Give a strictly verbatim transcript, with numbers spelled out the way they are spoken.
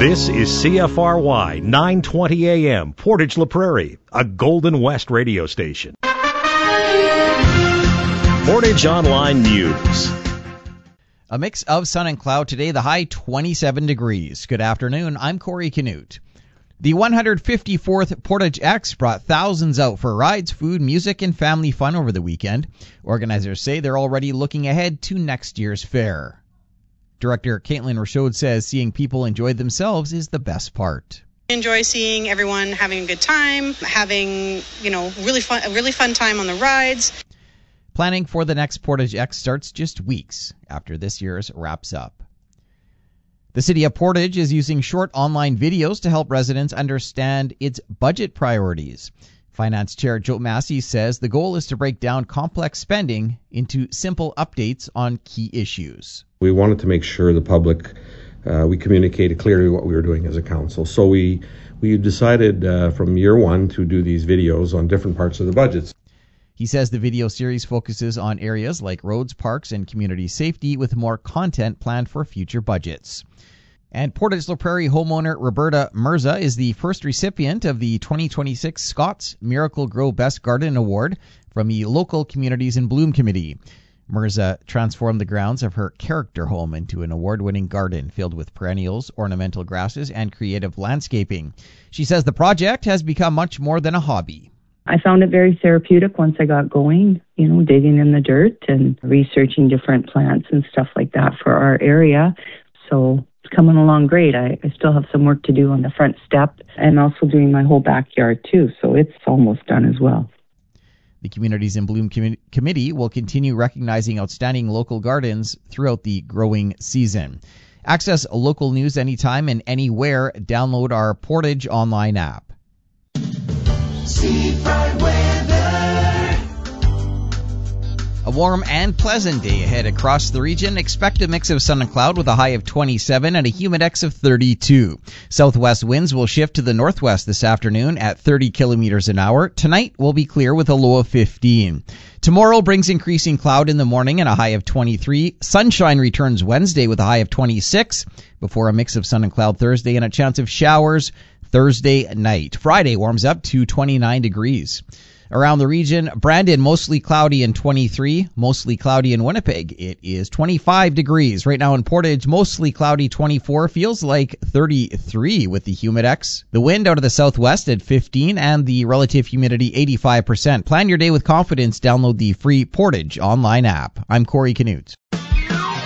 This is C F R Y nine twenty A M, Portage La Prairie, a Golden West radio station. Portage Online News. A mix of sun and cloud today, the high twenty-seven degrees. Good afternoon, I'm Corey Canute. The one hundred fifty-fourth Portage X brought thousands out for rides, food, music, and family fun over the weekend. Organizers say they're already looking ahead to next year's fair. Director Caitlin Rochode says seeing people enjoy themselves is the best part. I enjoy seeing everyone having a good time, having, you know, really fun, a really fun time on the rides. Planning for the next Portage X starts just weeks after this year's wraps up. The City of Portage is using short online videos to help residents understand its budget priorities. Finance Chair Joe Massey says the goal is to break down complex spending into simple updates on key issues. We wanted to make sure the public, uh, we communicated clearly what we were doing as a council. So we we decided uh, from year one to do these videos on different parts of the budgets. He says the video series focuses on areas like roads, parks, and community safety with more content planned for future budgets. And Portage La Prairie homeowner Roberta Mirza is the first recipient of the twenty twenty-six Scott's Miracle-Gro Best Garden Award from the Local Communities in Bloom Committee. Mirza transformed the grounds of her character home into an award-winning garden filled with perennials, ornamental grasses, and creative landscaping. She says the project has become much more than a hobby. I found it very therapeutic once I got going, you know, digging in the dirt and researching different plants and stuff like that for our area. So it's coming along great. I, I still have some work to do on the front step and also doing my whole backyard too. So it's almost done as well. The Communities in Bloom Com- Committee will continue recognizing outstanding local gardens throughout the growing season. Access local news anytime and anywhere. Download our Portage online app. Seafront weather. A warm and pleasant day ahead across the region. Expect a mix of sun and cloud with a high of twenty-seven and a humidex of thirty-two. Southwest winds will shift to the northwest this afternoon at thirty kilometers an hour. Tonight will be clear with a low of fifteen. Tomorrow brings increasing cloud in the morning and a high of twenty-three. Sunshine returns Wednesday with a high of twenty-six before a mix of sun and cloud Thursday and a chance of showers Thursday night. Friday warms up to twenty-nine degrees. Around the region, Brandon, mostly cloudy and twenty-three. Mostly cloudy in Winnipeg, it is twenty-five degrees. Right now in Portage, mostly cloudy, twenty-four. Feels like thirty-three with the humidex. The wind out of the southwest at fifteen and the relative humidity eighty-five percent. Plan your day with confidence. Download the free Portage online app. I'm Corey Canute.